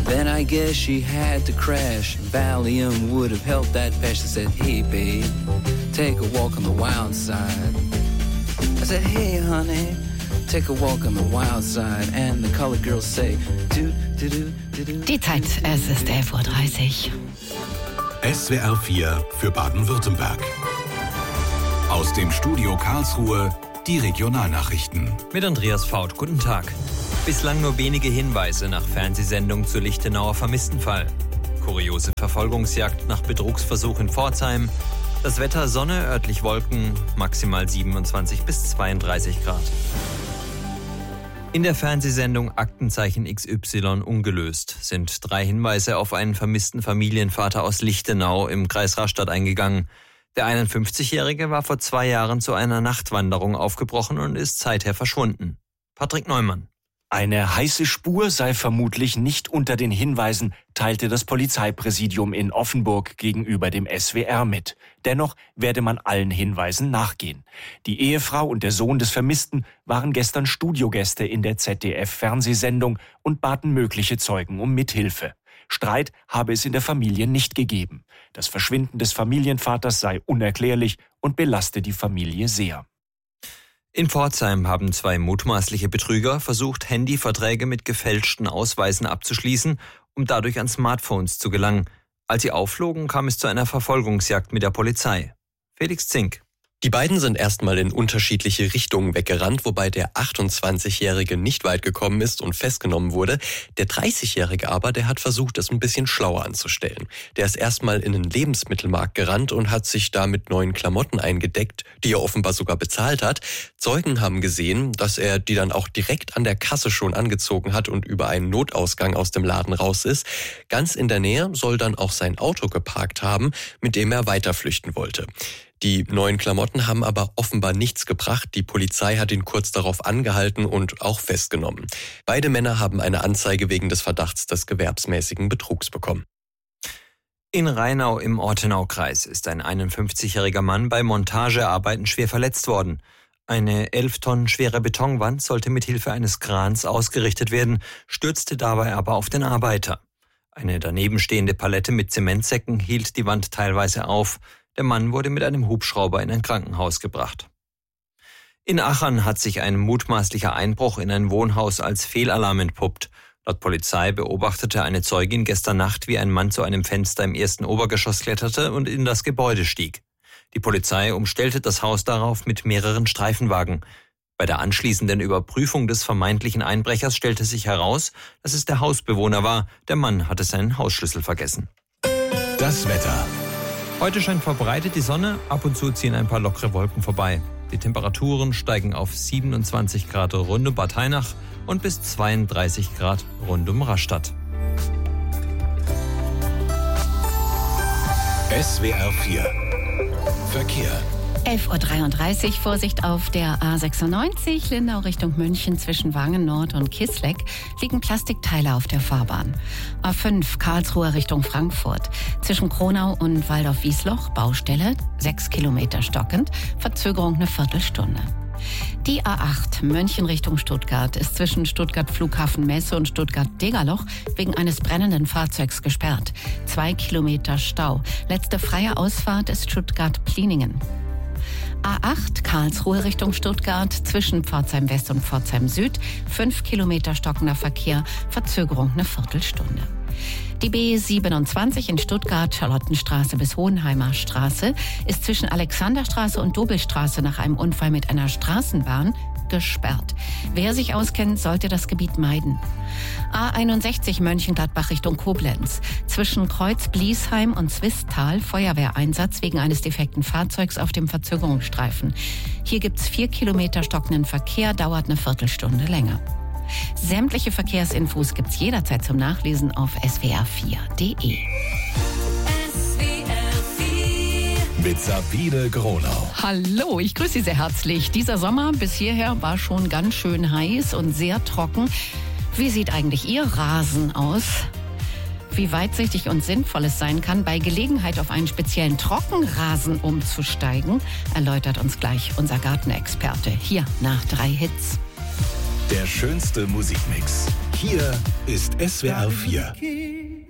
Then I guess she had to crash. Valium would have helped that patch. I said, hey babe, take a walk on the wild side. I said, hey honey, take a walk on the wild side. And the colored girls say, do, do, do, do, do. Die Zeit, es ist 11:30 Uhr. SWR 4 für Baden-Württemberg. Aus dem Studio Karlsruhe die Regionalnachrichten. Mit Andreas Faut, guten Tag. Bislang nur wenige Hinweise nach Fernsehsendung zu Lichtenauer Vermisstenfall. Kuriose Verfolgungsjagd nach Betrugsversuch in Pforzheim. Das Wetter Sonne, örtlich Wolken, maximal 27 bis 32 Grad. In der Fernsehsendung Aktenzeichen XY ungelöst sind 3 Hinweise auf einen vermissten Familienvater aus Lichtenau im Kreis Rastatt eingegangen. Der 51-Jährige war vor 2 Jahren zu einer Nachtwanderung aufgebrochen und ist seither verschwunden. Patrick Neumann. Eine heiße Spur sei vermutlich nicht unter den Hinweisen, teilte das Polizeipräsidium in Offenburg gegenüber dem SWR mit. Dennoch werde man allen Hinweisen nachgehen. Die Ehefrau und der Sohn des Vermissten waren gestern Studiogäste in der ZDF-Fernsehsendung und baten mögliche Zeugen um Mithilfe. Streit habe es in der Familie nicht gegeben. Das Verschwinden des Familienvaters sei unerklärlich und belaste die Familie sehr. In Pforzheim haben 2 mutmaßliche Betrüger versucht, Handyverträge mit gefälschten Ausweisen abzuschließen, um dadurch an Smartphones zu gelangen. Als sie aufflogen, kam es zu einer Verfolgungsjagd mit der Polizei. Felix Zink. Die beiden sind erstmal in unterschiedliche Richtungen weggerannt, wobei der 28-Jährige nicht weit gekommen ist und festgenommen wurde. Der 30-Jährige aber, der hat versucht, es ein bisschen schlauer anzustellen. Der ist erstmal in den Lebensmittelmarkt gerannt und hat sich da mit neuen Klamotten eingedeckt, die er offenbar sogar bezahlt hat. Zeugen haben gesehen, dass er die dann auch direkt an der Kasse schon angezogen hat und über einen Notausgang aus dem Laden raus ist. Ganz in der Nähe soll dann auch sein Auto geparkt haben, mit dem er weiter flüchten wollte. Die neuen Klamotten haben aber offenbar nichts gebracht. Die Polizei hat ihn kurz darauf angehalten und auch festgenommen. Beide Männer haben eine Anzeige wegen des Verdachts des gewerbsmäßigen Betrugs bekommen. In Rheinau im Ortenaukreis ist ein 51-jähriger Mann bei Montagearbeiten schwer verletzt worden. Eine 11 Tonnen schwere Betonwand sollte mit Hilfe eines Krans ausgerichtet werden, stürzte dabei aber auf den Arbeiter. Eine daneben stehende Palette mit Zementsäcken hielt die Wand teilweise auf. Der Mann wurde mit einem Hubschrauber in ein Krankenhaus gebracht. In Achern hat sich ein mutmaßlicher Einbruch in ein Wohnhaus als Fehlalarm entpuppt. Laut Polizei beobachtete eine Zeugin gestern Nacht, wie ein Mann zu einem Fenster im 1. Obergeschoss kletterte und in das Gebäude stieg. Die Polizei umstellte das Haus darauf mit mehreren Streifenwagen. Bei der anschließenden Überprüfung des vermeintlichen Einbrechers stellte sich heraus, dass es der Hausbewohner war. Der Mann hatte seinen Hausschlüssel vergessen. Das Wetter. Heute scheint verbreitet die Sonne, ab und zu ziehen ein paar lockere Wolken vorbei. Die Temperaturen steigen auf 27 Grad rund um Bad Hainach und bis 32 Grad rund um Rastatt. SWR 4 Verkehr. 11:33 Uhr, Vorsicht auf der A96, Lindau Richtung München zwischen Wangen Nord und Kisleck liegen Plastikteile auf der Fahrbahn. A5 Karlsruhe Richtung Frankfurt, zwischen Kronau und Waldorf-Wiesloch, Baustelle, 6 Kilometer stockend, Verzögerung eine Viertelstunde. Die A8 München Richtung Stuttgart ist zwischen Stuttgart Flughafen Messe und Stuttgart-Degerloch wegen eines brennenden Fahrzeugs gesperrt. 2 Kilometer Stau. Letzte freie Ausfahrt ist Stuttgart-Pliningen. A8 Karlsruhe Richtung Stuttgart zwischen Pforzheim West und Pforzheim Süd, 5 Kilometer stockender Verkehr, Verzögerung eine Viertelstunde. Die B27 in Stuttgart, Charlottenstraße bis Hohenheimer Straße, ist zwischen Alexanderstraße und Dobelstraße nach einem Unfall mit einer Straßenbahn gesperrt. Wer sich auskennt, sollte das Gebiet meiden. A61 Mönchengladbach Richtung Koblenz. Zwischen Kreuz-Bliesheim und Zwistal Feuerwehreinsatz wegen eines defekten Fahrzeugs auf dem Verzögerungsstreifen. Hier gibt's 4 Kilometer stockenden Verkehr, dauert eine Viertelstunde länger. Sämtliche Verkehrsinfos gibt's jederzeit zum Nachlesen auf swr4.de. Mit Sabine Gronau. Hallo, ich grüße Sie sehr herzlich. Dieser Sommer bis hierher war schon ganz schön heiß und sehr trocken. Wie sieht eigentlich Ihr Rasen aus? Wie weitsichtig und sinnvoll es sein kann, bei Gelegenheit auf einen speziellen Trockenrasen umzusteigen, erläutert uns gleich unser Gartenexperte. Hier nach 3 Hits. Der schönste Musikmix. Hier ist SWR 4.